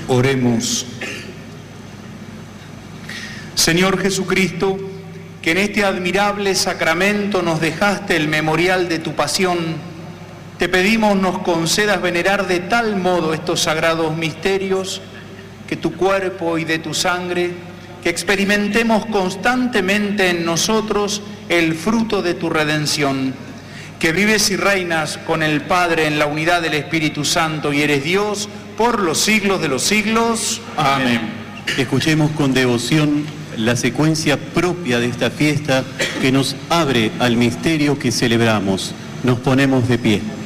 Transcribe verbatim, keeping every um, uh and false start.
Oremos. Señor Jesucristo, que en este admirable sacramento nos dejaste el memorial de tu pasión, te pedimos nos concedas venerar de tal modo estos sagrados misterios, que tu cuerpo y de tu sangre, que experimentemos constantemente en nosotros el fruto de tu redención, que vives y reinas con el Padre en la unidad del Espíritu Santo y eres Dios por los siglos de los siglos. Amén. Escuchemos con devoción la secuencia propia de esta fiesta que nos abre al misterio que celebramos. Nos ponemos de pie.